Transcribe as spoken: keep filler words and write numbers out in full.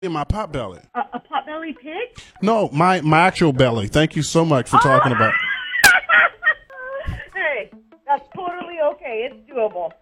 In my pot belly. A, a potbelly pig? No, my, my actual belly. Thank you so much for talking about. Hey, that's totally okay. It's doable.